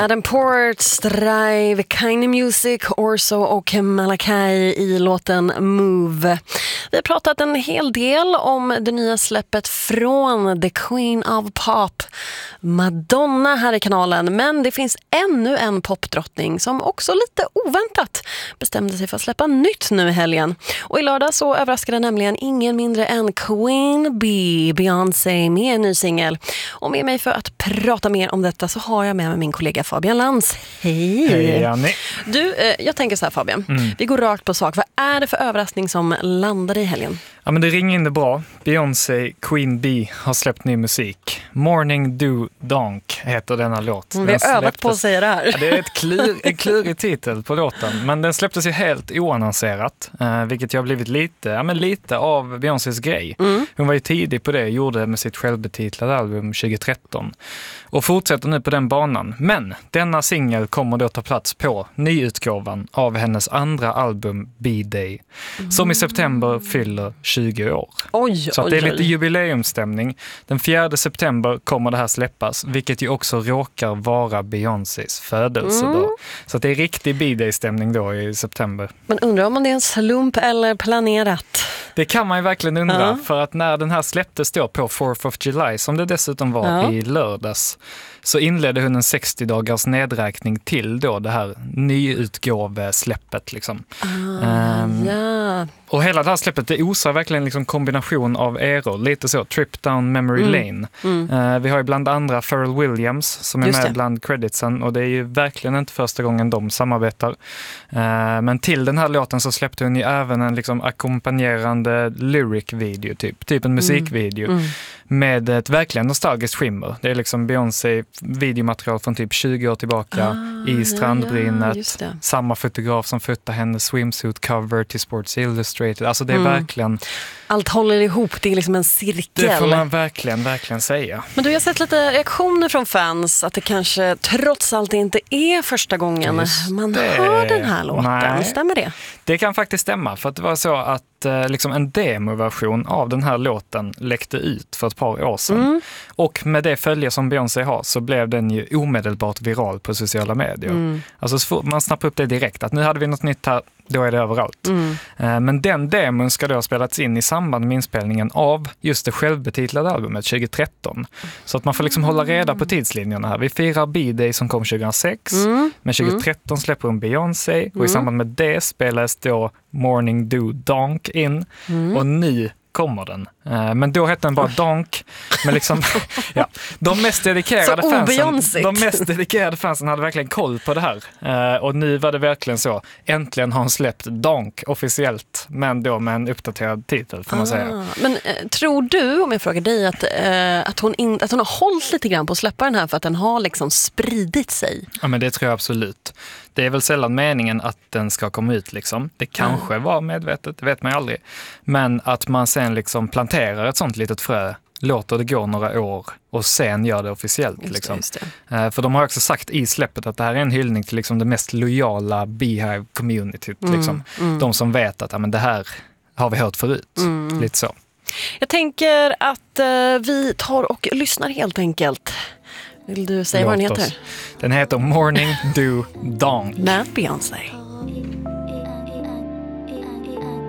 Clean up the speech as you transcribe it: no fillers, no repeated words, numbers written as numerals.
Adam Ports Drive, Kind of Music, Orso och Malakai i låten Move. Vi har pratat en hel del om det nya släppet från The Queen of Pop, Madonna, här i kanalen. Men det finns ännu en popdrottning som också lite oväntat bestämde sig för att släppa nytt nu i helgen. Och i lördag så överraskade nämligen ingen mindre än Queen Bee, Beyoncé, med en ny singel. Och med mig för att prata mer om detta så har jag med mig min kollega Fabian Lantz. Hej! Hej Annie. Du, jag tänker så här Fabian. Vi går rakt på sak. Vad är det för överraskning som landade i helgen? Ja, men det ringer in det bra. Beyoncé, Queen Bee har släppt ny musik. Morning Dew Donk heter denna låt. Vi har övat på att säga det här. Ja, det är en klurig titel på låten. Men den släpptes ju helt oannonserat. Vilket jag har blivit lite av Beyoncés grej. Hon var ju tidig på det, gjorde med sitt självbetitlade album 2013. Och fortsätter nu på den banan. Men denna singel kommer då ta plats på nyutgåvan av hennes andra album B-Day. Som i september fyller 20 år. Så det är lite jubileumsstämning. Den 4 september kommer det här släppas, vilket ju också råkar vara Beyoncés födelsedag. Så det är riktig B-Day-stämning då i september. Men undrar om det är en slump eller planerat? Det kan man ju verkligen undra, för att när den här släpptes då på 4th of July, som det dessutom var i lördags, så inledde hon en 60-dagars nedräkning till då det här nyutgåvesläppet liksom. Och hela det här släppet, det osar verkligen liksom kombination av eror, lite så, trip down memory lane. Vi har ju bland andra Pharrell Williams som är med bland creditsen, och det är ju verkligen inte första gången de samarbetar. Men till den här låten så släppte hon ju även en liksom ackompanjerande lyric-video, typ en musikvideo med ett verkligen nostalgiskt skimmer. Det är liksom Beyoncé videomaterial från typ 20 år tillbaka i strandbrynet. Samma fotograf som fotar hennes swimsuit cover till Sports Illustrated. Alltså det är verkligen... Allt håller ihop, det är liksom en cirkel. Det får man verkligen säga. Men du, jag har sett lite reaktioner från fans att det kanske trots allt inte är första gången man hör den här låten. Nej. Stämmer det? Det kan faktiskt stämma, för att det var så att liksom en demoversion av den här låten läckte ut för ett par år sedan. Och med det följe som Beyoncé har så blev den ju omedelbart viral på sociala medier. Alltså man snappar upp det direkt, att nu hade vi något nytt här, då är det överallt. Men den demon ska då ha spelats in i samband med inspelningen av just det självbetitlade albumet 2013. Så att man får liksom hålla reda på tidslinjerna här. Vi firar B-Day som kom 2006, men 2013 släpper hon Beyoncé, och i samband med det spelades då Morning Dew Donk in, och nu kommer den. Men då hette den bara Donk. Men liksom, de mest dedikerade fansen hade verkligen koll på det här. Och nu var det verkligen så. Äntligen har hon släppt Donk officiellt, men då med en uppdaterad titel, får man säga. Men tror du, om jag frågar dig, att hon har hållit lite grann på att släppa den här för att den har liksom spridit sig? Ja, men det tror jag absolut. Det är väl sällan meningen att den ska komma ut liksom. Det kanske var medvetet, det vet man ju aldrig. Men att man sen liksom planterar ett sånt litet frö, låter det gå några år och sen gör det officiellt. Just det. För de har också sagt i släppet att det här är en hyllning till liksom det mest lojala Beehive-communityt. Liksom. De som vet att men det här har vi hört förut. Lite så. Jag tänker att vi tar och lyssnar helt enkelt. Vill du säga vad den heter? Den heter Morning Dew Donk. Med Beyoncé.